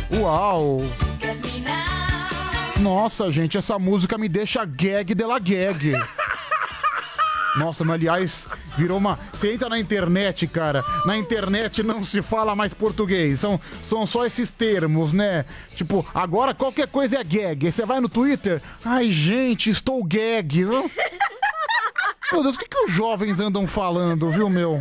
Uau! Nossa, gente, essa música me deixa gag de la gag. Nossa, mas aliás, virou uma... Você entra na internet, cara, na internet não se fala mais português, são só esses termos, né? Tipo, agora qualquer coisa é gag. Aí você vai no Twitter, ai, gente, estou gag. Meu Deus, o que os jovens andam falando, viu, meu?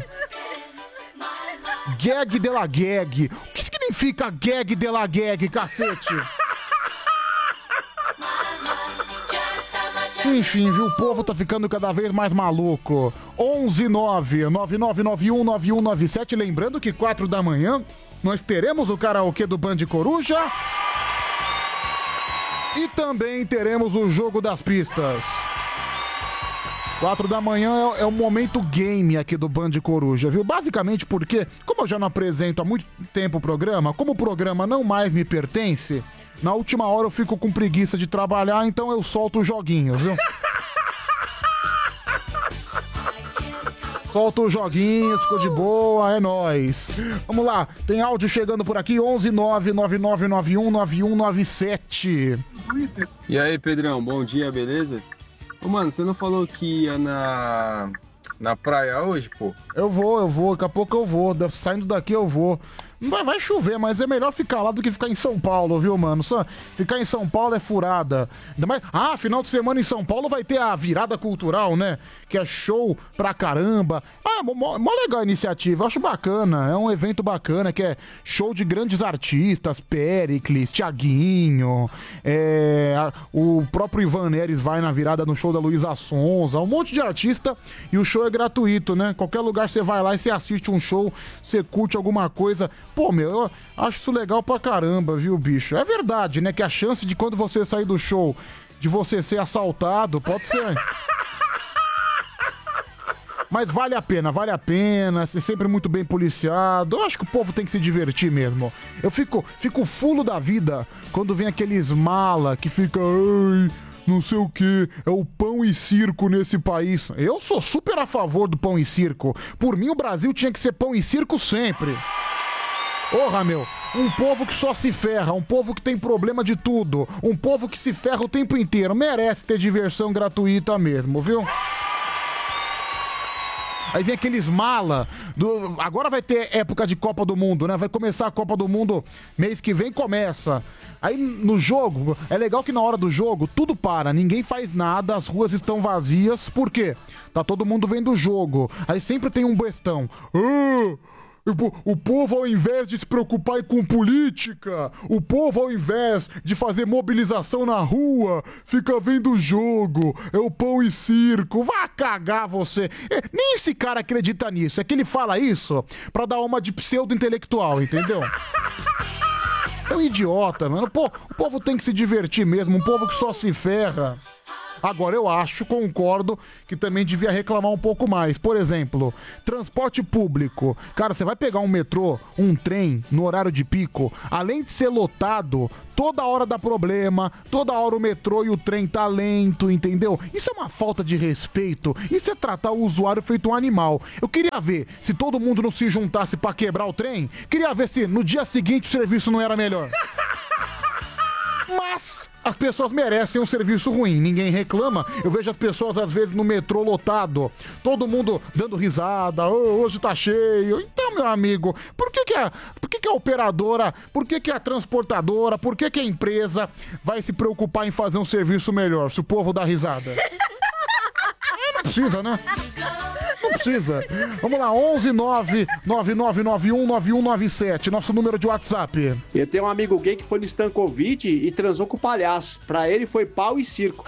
Gag de la gag. O que significa gag de la gag, cacete? Enfim, viu? O povo tá ficando cada vez mais maluco. 119-9991-9197. Lembrando que 4 da manhã nós teremos o karaokê do Band Coruja. E também teremos o jogo das pistas. 4 da manhã é o momento game aqui do Band Coruja, viu? Basicamente porque, como eu já não apresento há muito tempo o programa, como o programa não mais me pertence, na última hora eu fico com preguiça de trabalhar, então eu solto os joguinhos, viu? Solta os joguinhos, ficou de boa, é nóis. Vamos lá, tem áudio chegando por aqui, 11999919197. E aí, Pedrão, bom dia, beleza? Ô, mano, você não falou que ia na praia hoje, pô? Eu vou, daqui a pouco eu vou, saindo daqui eu vou. Vai chover, mas é melhor ficar lá do que ficar em São Paulo, viu, mano? Só ficar em São Paulo é furada. Ainda mais... final de semana em São Paulo vai ter a virada cultural, né? Que é show pra caramba. Mó legal a iniciativa, eu acho bacana. É um evento bacana, que é show de grandes artistas, Péricles, Thiaguinho, o próprio Ivan Neres vai na virada no show da Luísa Sonza, um monte de artista, e o show é gratuito, né? Qualquer lugar você vai lá e você assiste um show, você curte alguma coisa. Pô, meu, eu acho isso legal pra caramba, viu, bicho? É verdade, né? Que a chance de quando você sair do show, de você ser assaltado, pode ser... Mas vale a pena, ser sempre muito bem policiado. Eu acho que o povo tem que se divertir mesmo. Eu fico fulo da vida quando vem aqueles mala que fica... Ai, não sei o que, é o pão e circo nesse país. Eu sou super a favor do pão e circo. Por mim, o Brasil tinha que ser pão e circo sempre. Porra, meu, um povo que só se ferra, um povo que tem problema de tudo, um povo que se ferra o tempo inteiro, merece ter diversão gratuita mesmo, viu? Aí vem aqueles mala, agora vai ter época de Copa do Mundo, né? Vai começar a Copa do Mundo mês que vem, começa. Aí no jogo, é legal que na hora do jogo tudo para, ninguém faz nada, as ruas estão vazias, por quê? Tá todo mundo vendo o jogo, aí sempre tem um bestão. O povo, ao invés de se preocupar com política, o povo, ao invés de fazer mobilização na rua, fica vendo o jogo. É o pão e circo. Vá cagar você. Nem esse cara acredita nisso. É que ele fala isso pra dar uma de pseudo-intelectual, entendeu? É um idiota, mano. Pô, o povo tem que se divertir mesmo. Um povo que só se ferra. Agora, eu concordo, que também devia reclamar um pouco mais. Por exemplo, transporte público. Cara, você vai pegar um metrô, um trem, no horário de pico, além de ser lotado, toda hora dá problema, toda hora o metrô e o trem tá lento, entendeu? Isso é uma falta de respeito, isso é tratar o usuário feito um animal. Eu queria ver se todo mundo não se juntasse pra quebrar o trem, queria ver se no dia seguinte o serviço não era melhor. Mas as pessoas merecem um serviço ruim, ninguém reclama. Eu vejo as pessoas às vezes no metrô lotado, todo mundo dando risada, hoje tá cheio. Então, meu amigo, por que a operadora, por que a transportadora, por que a empresa vai se preocupar em fazer um serviço melhor se o povo dá risada? Não precisa, né? Não precisa. Vamos lá, 119-9991-9197, nosso número de WhatsApp. Eu tenho um amigo gay que foi no Stankovic e transou com o palhaço. Pra ele foi pau e circo.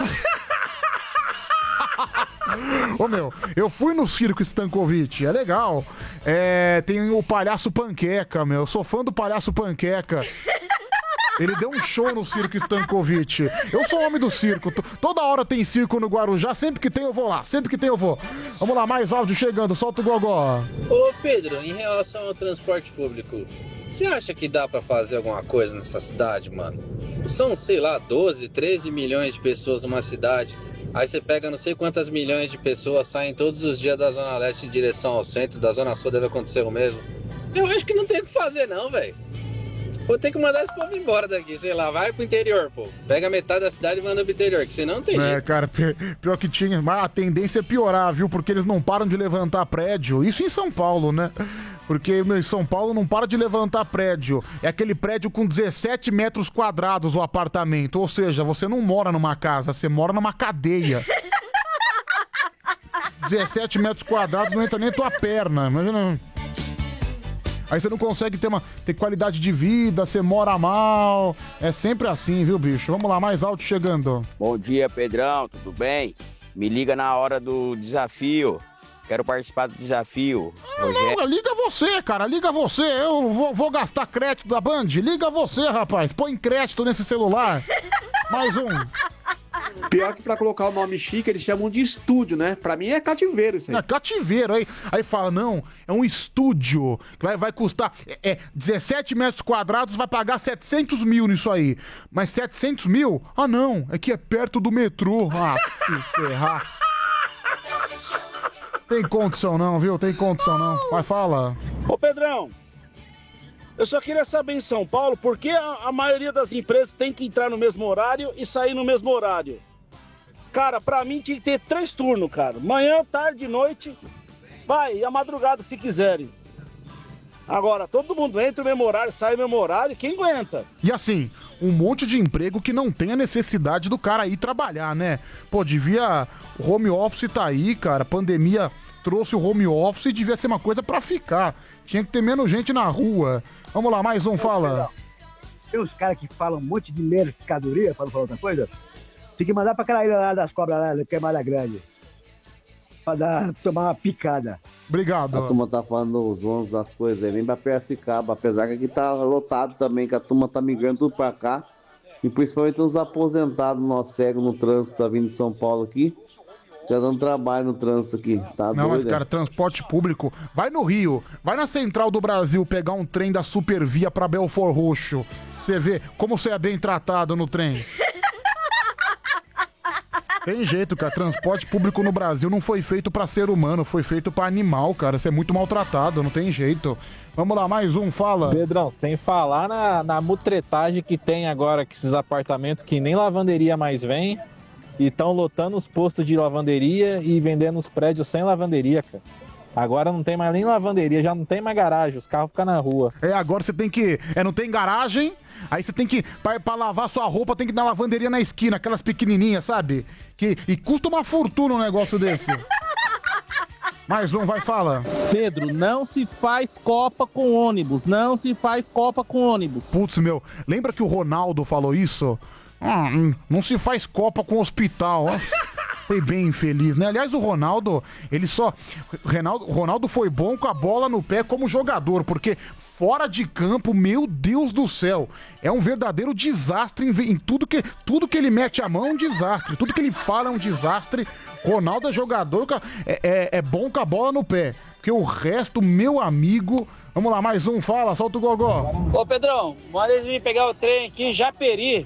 Ô, meu, eu fui no circo Stankovic, é legal. Tem o Palhaço Panqueca, meu. Eu sou fã do Palhaço Panqueca. Ele deu um show no circo Stankovic. Eu sou homem do circo. Toda hora tem circo no Guarujá. Sempre que tem, eu vou lá. Sempre que tem, eu vou. Vamos lá, mais áudio chegando. Solta o gogó. Ô, Pedro, em relação ao transporte público, você acha que dá pra fazer alguma coisa nessa cidade, mano? São, sei lá, 12, 13 milhões de pessoas numa cidade. Aí você pega não sei quantas milhões de pessoas, saem todos os dias da Zona Leste em direção ao centro. Da Zona Sul deve acontecer o mesmo. Eu acho que não tem o que fazer não, velho. Vou ter que mandar esse povo embora daqui, sei lá, vai pro interior, pô. Pega metade da cidade e manda pro interior, que senão não tem jeito. Cara, pior que tinha. Mas a tendência é piorar, viu? Porque eles não param de levantar prédio. Isso em São Paulo, né? Porque em São Paulo não para de levantar prédio. É aquele prédio com 17 metros quadrados o apartamento. Ou seja, você não mora numa casa, você mora numa cadeia. 17 metros quadrados não entra nem tua perna. Imagina. Aí você não consegue ter qualidade de vida, você mora mal. É sempre assim, viu, bicho? Vamos lá, mais alto chegando. Bom dia, Pedrão, tudo bem? Me liga na hora do desafio. Quero participar do desafio. Não, liga você, cara, liga você. Eu vou gastar crédito da Band. Liga você, rapaz. Põe crédito nesse celular. Mais um. Pior que pra colocar o nome chique, eles chamam de estúdio, né? Pra mim é cativeiro isso aí. É cativeiro, aí fala, não, é um estúdio, que vai custar 17 metros quadrados, vai pagar 700 mil nisso aí. Mas 700 mil? Ah, não, é que é perto do metrô. Ah, se ferrar. Tem condição não, viu? Tem condição não. Vai, fala. Ô, Pedrão, eu só queria saber em São Paulo por que a maioria das empresas tem que entrar no mesmo horário e sair no mesmo horário. Cara, pra mim tinha que ter 3 turnos, cara. Manhã, tarde e noite. Vai, e a madrugada se quiserem. Agora, todo mundo entra no mesmo horário, sai no mesmo horário, quem aguenta? E assim, um monte de emprego que não tem a necessidade do cara ir trabalhar, né? Pô, devia... O home office tá aí, cara. A pandemia trouxe o home office e devia ser uma coisa pra ficar. Tinha que ter menos gente na rua. Vamos lá, mais um, fala. Tem uns caras que falam um monte de mercadoria, pra não falar outra coisa. Tem que mandar pra aquela ilha lá das cobras lá, que é mais grande. Pra tomar uma picada. Obrigado. A turma tá falando os ônibus das coisas aí, vem pra Piracicaba, apesar que aqui tá lotado também, que a turma tá migrando tudo pra cá. E principalmente os aposentados, nós cegos no trânsito, tá vindo de São Paulo aqui. Já dando trabalho no trânsito aqui, tá doido? Não, mas cara, transporte público, vai no Rio, vai na Central do Brasil pegar um trem da Supervia pra Belfort Roxo. Você vê como você é bem tratado no trem. Tem jeito, cara, transporte público no Brasil não foi feito pra ser humano, foi feito pra animal, cara, você é muito maltratado, não tem jeito. Vamos lá, mais um, fala. Pedrão, sem falar na mutretagem que tem agora, que esses apartamentos que nem lavanderia mais vem. E estão lotando os postos de lavanderia e vendendo os prédios sem lavanderia, cara. Agora não tem mais nem lavanderia, já não tem mais garagem, os carros ficam na rua. Agora você tem que... não tem garagem, aí você tem que... Pra lavar sua roupa, tem que ir na lavanderia na esquina, aquelas pequenininhas, sabe? E custa uma fortuna um negócio desse. Mais um, vai, fala. Pedro, não se faz Copa com ônibus, não se faz Copa com ônibus. Putz, meu, lembra que o Ronaldo falou isso? Não se faz Copa com hospital, ó. Foi bem infeliz, né? Aliás, o Ronaldo, Ronaldo foi bom com a bola no pé como jogador, porque fora de campo, meu Deus do céu, é um verdadeiro desastre em tudo que ele mete a mão é um desastre, tudo que ele fala é um desastre. Ronaldo é jogador, é bom com a bola no pé, porque o resto, meu amigo... Vamos lá, mais um, fala, solta o gogó. Ô, Pedrão, manda eles vir pegar o trem aqui em Japeri.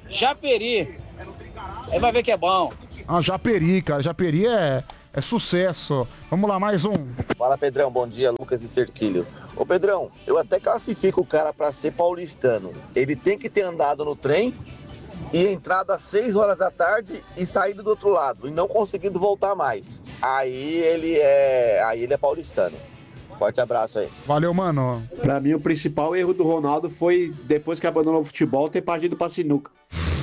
Aí vai ver que é bom. Japeri, cara, Japeri é sucesso. Vamos lá, mais um. Fala, Pedrão, bom dia, Lucas de Cerquilho. Ô, Pedrão, eu até classifico o cara pra ser paulistano. Ele tem que ter andado no trem e entrado às 6 horas da tarde e saído do outro lado, e não conseguido voltar mais. Aí ele é paulistano. Forte abraço aí. Valeu, mano. Pra mim, o principal erro do Ronaldo foi, depois que abandonou o futebol, ter partido pra sinuca.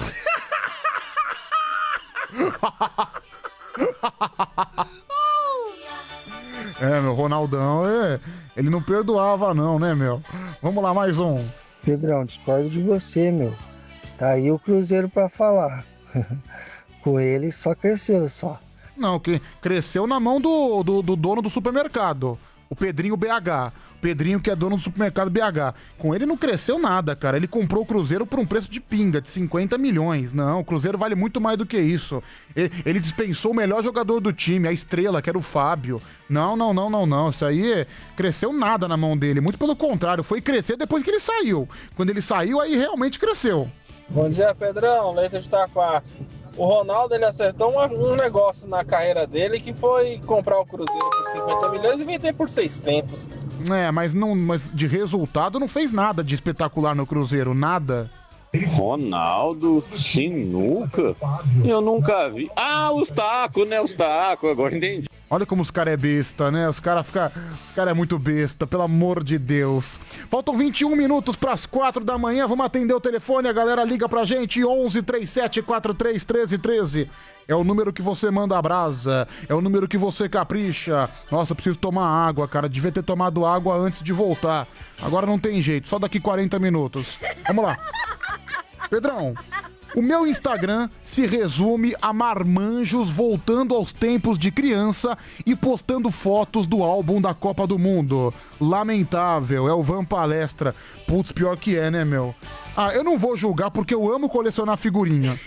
Meu, Ronaldão, ele não perdoava não, né, meu? Vamos lá, mais um. Pedrão, discordo de você, meu. Tá aí o Cruzeiro pra falar. Com ele só cresceu, só. Não, que cresceu na mão do dono do supermercado. O Pedrinho BH. O Pedrinho que é dono do supermercado BH. Com ele não cresceu nada, cara. Ele comprou o Cruzeiro por um preço de pinga, de 50 milhões. Não, o Cruzeiro vale muito mais do que isso. Ele dispensou o melhor jogador do time, a estrela, que era o Fábio. Não. Isso aí cresceu nada na mão dele. Muito pelo contrário, foi crescer depois que ele saiu. Quando ele saiu, aí realmente cresceu. Bom dia, Pedrão. Leite de Taquá. O Ronaldo, ele acertou um negócio na carreira dele que foi comprar o Cruzeiro por 50 milhões e vender por 600. Mas de resultado não fez nada de espetacular no Cruzeiro, nada. Ronaldo, sinuca? Eu nunca vi. Ah, os tacos, né? Os tacos, agora entendi. Olha como os caras é besta, né? Os caras é muito besta, pelo amor de Deus. Faltam 21 minutos pras 4 da manhã. Vamos atender o telefone, a galera liga pra gente. 11 37 43 13 13. É o número que você manda a brasa. É o número que você capricha. Nossa, preciso tomar água, cara. Devia ter tomado água antes de voltar. Agora não tem jeito, só daqui 40 minutos. Vamos lá. Pedrão, o meu Instagram se resume a marmanjos voltando aos tempos de criança e postando fotos do álbum da Copa do Mundo. Lamentável, é o Van Palestra. Putz, pior que é, né, meu? Eu não vou julgar porque eu amo colecionar figurinha.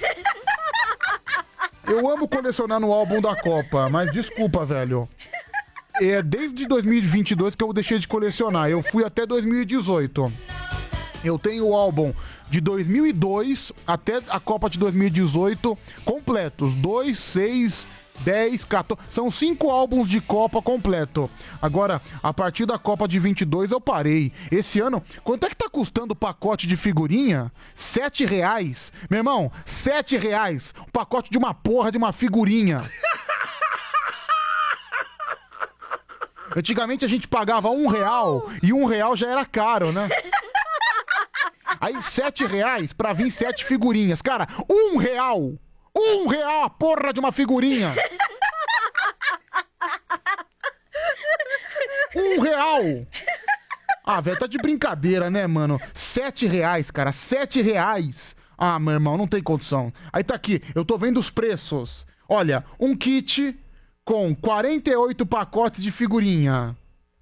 Eu amo colecionar no álbum da Copa, mas desculpa, velho. É desde 2022 que eu deixei de colecionar. Eu fui até 2018. Eu tenho o álbum de 2002 até a Copa de 2018 completos. 2, 6, 10, 14... São 5 álbuns de Copa completo. Agora, a partir da Copa de 22 eu parei. Esse ano, quanto é que tá custando o pacote de figurinha? R$7. Meu irmão, R$7. O pacote de uma porra de uma figurinha. Antigamente a gente pagava R$1 e R$1 já era caro, né? Aí R$7 pra vir 7 figurinhas. Cara, R$1! R$1 a porra de uma figurinha! R$1! Ah, velho, tá de brincadeira, né, mano? R$7, cara, R$7. Ah, meu irmão, não tem condição. Aí tá aqui, eu tô vendo os preços. Olha, um kit com 48 pacotes de figurinha.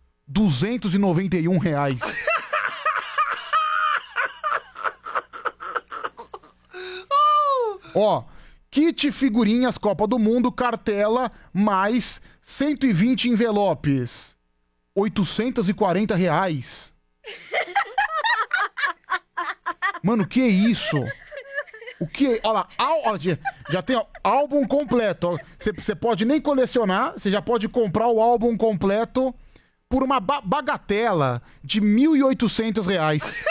R$291. Ó, kit figurinhas Copa do Mundo, cartela, mais 120 envelopes. R$840. Mano, que isso? O que? Olha lá, já tem álbum completo. Você pode nem colecionar, você já pode comprar o álbum completo por uma bagatela de R$1.800.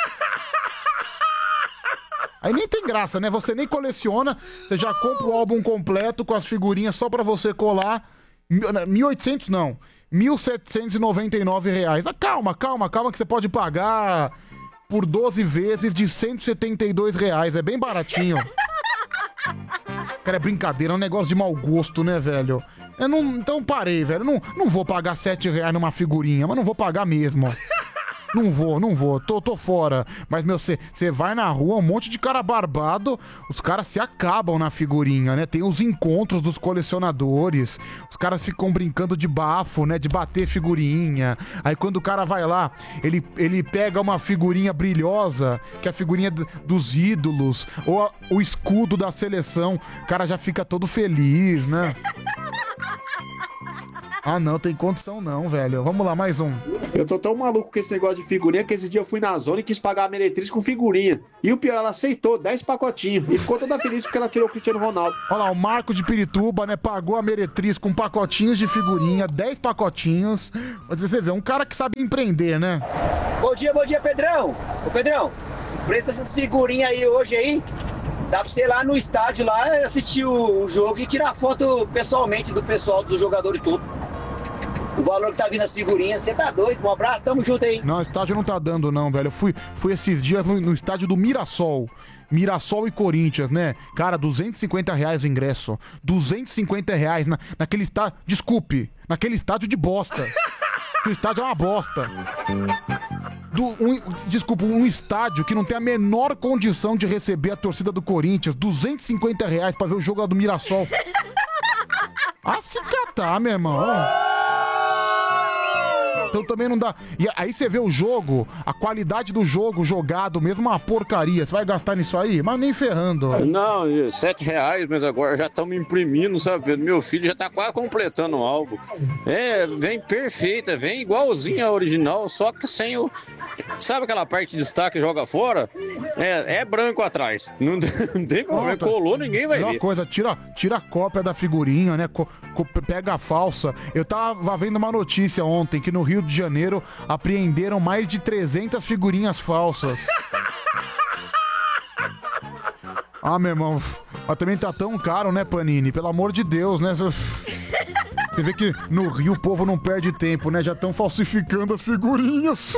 Aí nem tem graça, né? Você nem coleciona, você já compra o álbum completo com as figurinhas só pra você colar. 1.800 não, R$1.799. Calma, que você pode pagar por 12 vezes de R$172. É bem baratinho. Cara, é brincadeira, é um negócio de mau gosto, né, velho? Então parei, velho. Não vou pagar R$7 numa figurinha, mas não vou pagar mesmo. Não vou, tô fora. Mas, meu, você vai na rua, um monte de cara barbado, os caras se acabam na figurinha, né? Tem os encontros dos colecionadores, os caras ficam brincando de bafo, né? De bater figurinha. Aí quando o cara vai lá, ele pega uma figurinha brilhosa, que é a figurinha dos ídolos, ou o escudo da seleção, o cara já fica todo feliz, né? Ah, não, tem condição não, velho. Vamos lá, mais um. Eu tô tão maluco com esse negócio de figurinha que esse dia eu fui na zona e quis pagar a meretriz com figurinha. E o pior, ela aceitou 10 pacotinhos. E ficou toda feliz porque ela tirou o Cristiano Ronaldo. Olha lá, o Marco de Pirituba, né, pagou a meretriz com pacotinhos de figurinha, 10 pacotinhos. Mas você vê, um cara que sabe empreender, né? Bom dia, Pedrão. Ô, Pedrão, o preço dessas figurinhas aí hoje aí, dá pra você ir lá no estádio lá, assistir o jogo e tirar foto pessoalmente do pessoal, do jogador e tudo. O valor que tá vindo as figurinhas, você tá doido? Um abraço, tamo junto aí. Não, o estádio não tá dando não, velho. Eu fui esses dias no estádio do Mirassol. Mirassol e Corinthians, né? Cara, R$250 o ingresso. R$250 naquele estádio... Desculpe, naquele estádio de bosta. O estádio é uma bosta. Desculpa, um estádio que não tem a menor condição de receber a torcida do Corinthians. R$250 pra ver o jogo lá do Mirassol. Ah, se catar, meu irmão. Então também não dá. E aí você vê o jogo, a qualidade do jogo jogado mesmo, uma porcaria. Você vai gastar nisso aí? Mas nem ferrando. Não, R$7, mas agora já estamos imprimindo, sabe? Meu filho já tá quase completando o álbum. Vem perfeita, vem igualzinha a original, só que sem o... Sabe aquela parte de destaque que joga fora? É branco atrás. Não tem problema, colou, ninguém vai Uma ver. coisa, tira a cópia da figurinha, né? Pega a falsa. Eu tava vendo uma notícia ontem que no Rio de Janeiro apreenderam mais de 300 figurinhas falsas. Meu irmão, mas também tá tão caro, né, Panini? Pelo amor de Deus, né? Você vê que no Rio o povo não perde tempo, né? Já estão falsificando as figurinhas.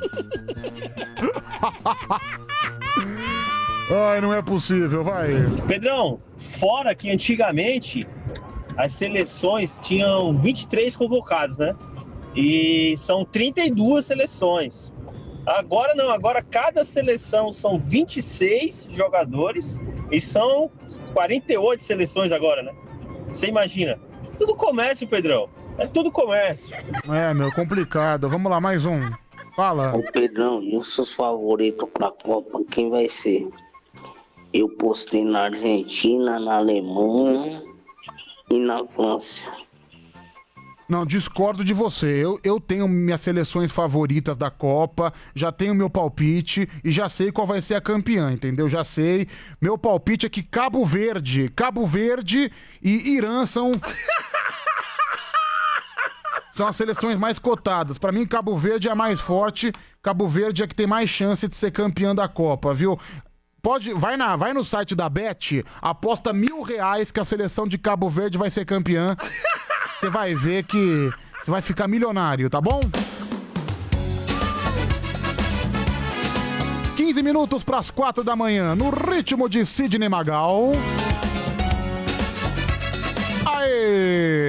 Ai, não é possível, vai. Pedrão, fora que antigamente as seleções tinham 23 convocados, né? E são 32 seleções. Agora não, agora cada seleção são 26 jogadores e são 48 seleções agora, né? Você imagina? Tudo comércio, Pedrão. É tudo comércio. Meu, complicado. Vamos lá, mais um. Fala. Ô Pedrão, e os seus favoritos pra Copa, quem vai ser? Eu postei na Argentina, na Alemanha e na França. Não, discordo de você. Eu tenho minhas seleções favoritas da Copa, já tenho meu palpite e já sei qual vai ser a campeã, entendeu? Já sei. Meu palpite é que Cabo Verde e Irã são as seleções mais cotadas. Pra mim, Cabo Verde é a mais forte. Cabo Verde é que tem mais chance de ser campeã da Copa, viu? Vai no site da Bet, aposta R$1.000 que a seleção de Cabo Verde vai ser campeã. Você vai ver que você vai ficar milionário, tá bom? 15 minutos para as 4 da manhã, no ritmo de Sidney Magal. Aê!